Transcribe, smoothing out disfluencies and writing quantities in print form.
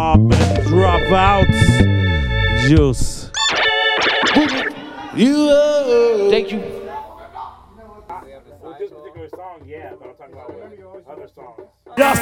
Up and drop out. Juice. Thank you. With this particular song, yeah, but I'm talking about other songs. Just